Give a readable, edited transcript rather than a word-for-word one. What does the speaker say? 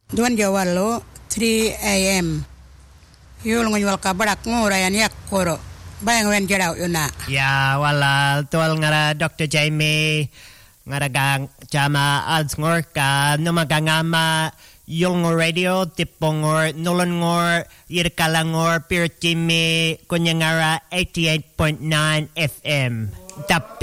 Duan jawalo 3 a.m. Yul ngon wal kabrak ngora yan yak koro. Bayang wen jaraw yuna. Ya wala tol ngara Dr. Jamie ngara gang jama ads ngor ka numagangama yung radio tipongor nulongor yirkalangor pirtimi kunyangara 88.9 FM. Tap